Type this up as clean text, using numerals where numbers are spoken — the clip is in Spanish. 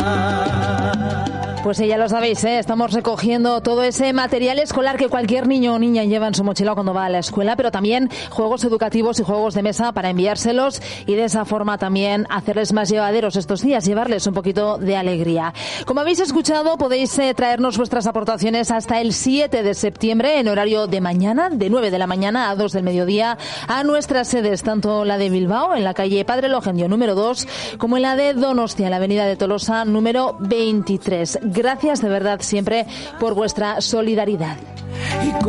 Pues sí, ya lo sabéis, estamos recogiendo todo ese material escolar que cualquier niño o niña lleva en su mochila cuando va a la escuela, pero también juegos educativos y juegos de mesa para enviárselos y de esa forma también hacerles más llevaderos estos días, llevarles un poquito de alegría. Como habéis escuchado, podéis traernos vuestras aportaciones hasta el 7 de septiembre en horario de mañana, de 9 de la mañana a 2 del mediodía, a nuestras sedes, tanto la de Bilbao, en la calle Padre Logendio número 2, como en la de Donostia, en la avenida de Tolosa número 23. Gracias de verdad siempre por vuestra solidaridad.